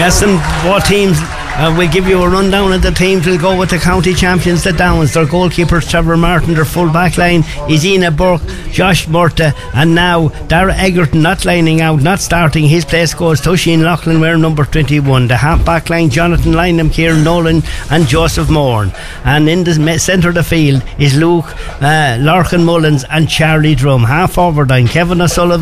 Yes, and both teams, we'll give you a rundown of the teams. We'll go with the county champions, the Downs. Their goalkeepers, Trevor Martin. Their full back line is Ina Burke, Josh Murta, and now Dara Egerton not lining out, not starting. His place goes to Oisin Loughlin wearing number 21. The half back line, Jonathan Lynham, Kieran Nolan and Joseph Moore. And in the centre of the field is Luke Larkin Mullins and Charlie Drum. Half forward line, Kevin O'Sullivan,